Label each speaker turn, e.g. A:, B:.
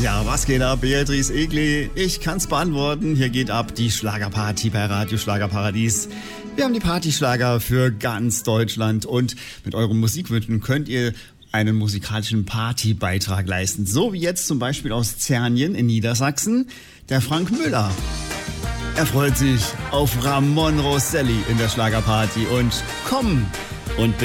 A: Ja, was geht ab? Beatrice Egli. Ich kann's beantworten. Hier geht ab die Schlagerparty bei Radio Schlagerparadies. Wir haben die Partyschlager für ganz Deutschland und mit euren Musikwünschen könnt ihr einen musikalischen Partybeitrag leisten. So wie jetzt zum Beispiel aus Zernien in Niedersachsen, der Frank Müller. Er freut sich auf Ramon Rosselli in der Schlagerparty und komm und